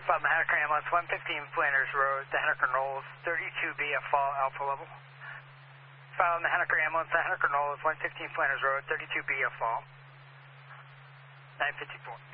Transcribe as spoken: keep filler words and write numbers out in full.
From the Henniker Ambulance, one fifteen Flanders Road, the Henniker Knolls, thirty-two B at fall, alpha level. From the Henniker Ambulance, the Henniker Knolls, one fifteen Flanders Road, thirty-two B at fall. nine fifty-four.